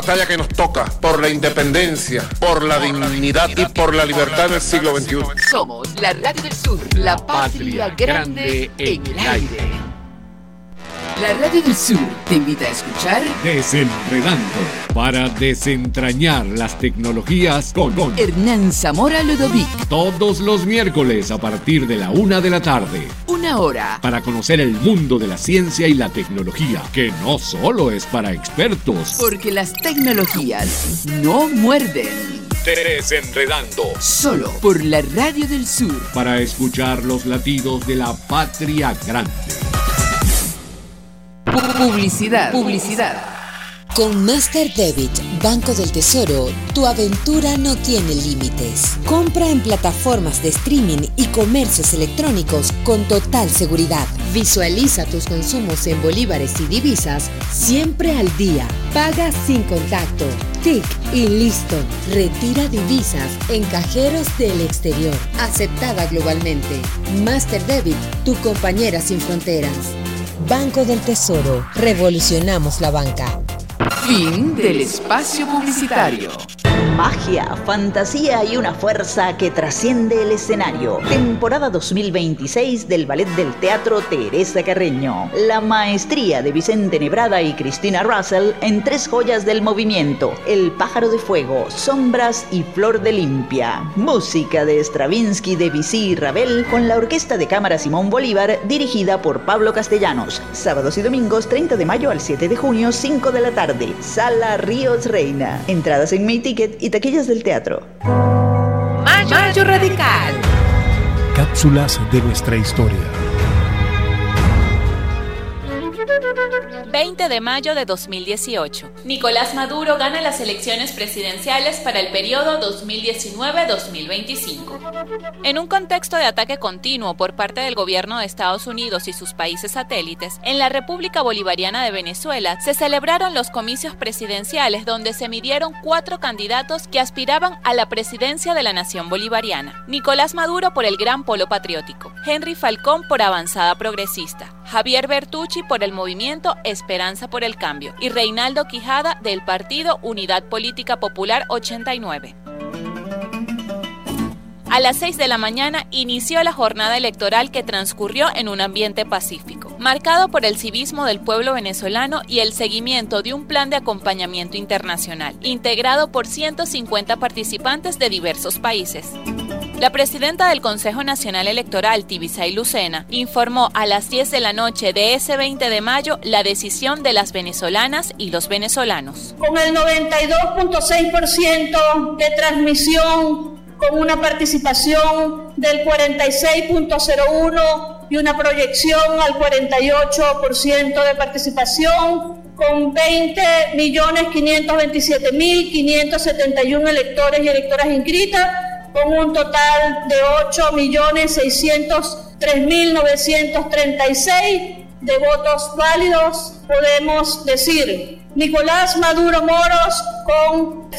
Batalla que nos toca por la independencia, por la dignidad y por la libertad del siglo XXI. Somos la Radio del Sur, la patria grande en el aire. La Radio del Sur te invita a escuchar Desenredando, para desentrañar las tecnologías con Hernán Zamora Ludovic. Todos los miércoles a partir de la 1 de la tarde. 1 hora. Para conocer el mundo de la ciencia y la tecnología, que no solo es para expertos. Porque las tecnologías no muerden. Desenredando. Solo por la Radio del Sur. Para escuchar los latidos de la patria grande. Publicidad. Con Master Debit, Banco del Tesoro, tu aventura no tiene límites. Compra en plataformas de streaming y comercios electrónicos con total seguridad. Visualiza tus consumos en bolívares y divisas siempre al día. Paga sin contacto. TIC y listo. Retira divisas en cajeros del exterior. Aceptada globalmente. Master Debit, tu compañera sin fronteras. Banco del Tesoro. Revolucionamos la banca. Fin del espacio publicitario. Magia, fantasía y una fuerza que trasciende el escenario. Temporada 2026 del Ballet del Teatro Teresa Carreño. La maestría de Vicente Nebrada y Cristina Russell en 3 joyas del movimiento: El pájaro de fuego, Sombras y Flor de Limpia. Música de Stravinsky, Debussy y Ravel con la Orquesta de Cámara Simón Bolívar dirigida por Pablo Castellanos. Sábados y domingos 30 de mayo al 7 de junio, 5 de la tarde. Sala Ríos Reina. Entradas en MyTicket y taquillas del teatro. Mayo Radical. Cápsulas de nuestra historia. 20 de mayo de 2018. Nicolás Maduro gana las elecciones presidenciales para el periodo 2019-2025. En un contexto de ataque continuo por parte del gobierno de Estados Unidos y sus países satélites, en la República Bolivariana de Venezuela se celebraron los comicios presidenciales donde se midieron 4 candidatos que aspiraban a la presidencia de la nación bolivariana. Nicolás Maduro por el Gran Polo Patriótico, Henry Falcón por Avanzada Progresista, Javier Bertucci por el movimiento Esperanza por el Cambio y Reinaldo Quijada del partido Unidad Política Popular 89. A las 6 de la mañana inició la jornada electoral que transcurrió en un ambiente pacífico, marcado por el civismo del pueblo venezolano y el seguimiento de un plan de acompañamiento internacional, integrado por 150 participantes de diversos países. La presidenta del Consejo Nacional Electoral, Tibisay Lucena, informó a las 10 de la noche de ese 20 de mayo la decisión de las venezolanas y los venezolanos. Con el 92.6% de transmisión, con una participación del 46.01% y una proyección al 48% de participación, con 20.527.571 electores y electoras inscritas, con un total de 8.603.936 de votos válidos, podemos decir: Nicolás Maduro Moros con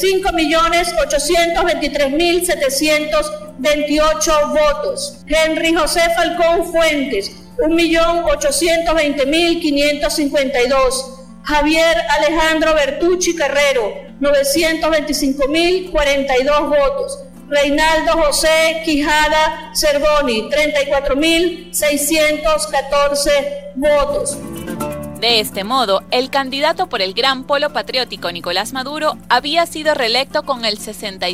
5.823.728 votos. Henry José Falcón Fuentes, 1.820.552. Javier Alejandro Bertucci Carrero, 925.042 votos. Reinaldo José Quijada Cervoni, 34.614 votos. De este modo, el candidato por el Gran Polo Patriótico, Nicolás Maduro, había sido reelecto con el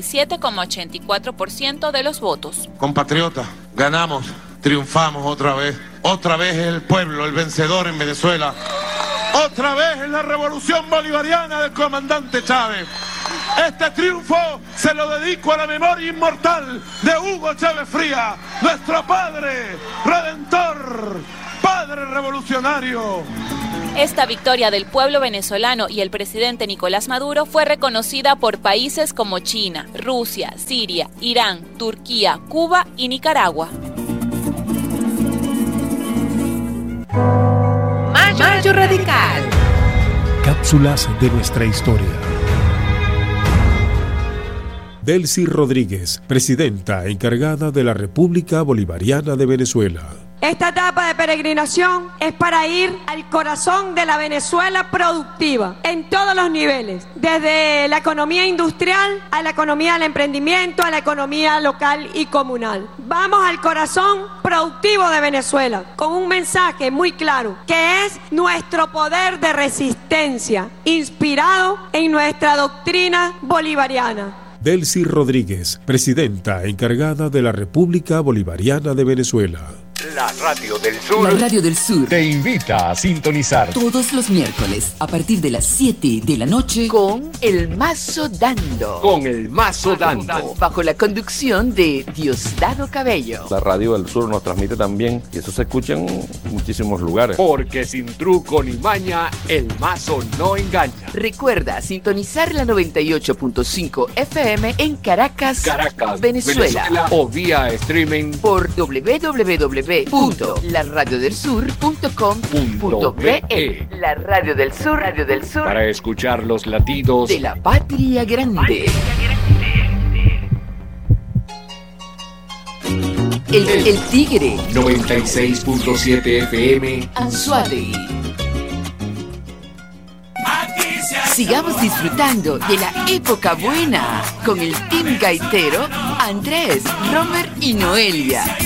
67,84% de los votos. Compatriotas, ganamos, triunfamos otra vez. Otra vez es el pueblo el vencedor en Venezuela. Otra vez es la revolución bolivariana del comandante Chávez. Este triunfo se lo dedico a la memoria inmortal de Hugo Chávez Frías, nuestro padre redentor, padre revolucionario. Esta victoria del pueblo venezolano y el presidente Nicolás Maduro fue reconocida por países como China, Rusia, Siria, Irán, Turquía, Cuba y Nicaragua. Mayo Radical. Cápsulas de nuestra historia. Delcy Rodríguez, presidenta encargada de la República Bolivariana de Venezuela. Esta etapa de peregrinación es para ir al corazón de la Venezuela productiva, en todos los niveles, desde la economía industrial a la economía del emprendimiento, a la economía local y comunal. Vamos al corazón productivo de Venezuela, con un mensaje muy claro, que es nuestro poder de resistencia, inspirado en nuestra doctrina bolivariana. Delcy Rodríguez, presidenta encargada de la República Bolivariana de Venezuela. La Radio del Sur. La Radio del Sur Te invita a sintonizar todos los miércoles a partir de las 7 de la noche con El Mazo Dando. con El Mazo Dando. Bajo la conducción de Diosdado Cabello. La Radio del Sur nos transmite también y eso se escucha en muchísimos lugares. Porque sin truco ni maña, el mazo no engaña. Recuerda sintonizar la 98.5 FM en Caracas, Venezuela. O vía streaming Por www.laradioDelSur.com.be. La Radio del Sur, Radio del Sur. para escuchar los latidos De la Patria Grande. El Tigre, 96.7 FM. Anzoátegui. Sigamos disfrutando de la época buena con el team gaitero Andrés, Romer y Noelia.